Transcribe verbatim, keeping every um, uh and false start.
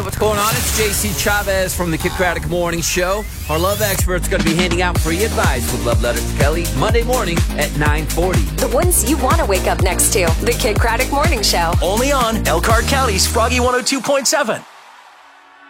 what's going on? It's J C Chavez from the Kid Craddock Morning Show. Our love expert's going to be handing out free advice with Love Letter to Kelly Monday morning at nine forty. The ones you want to wake up next to. The Kid Craddock Morning Show. Only on Elkhart County's Froggy one oh two point seven.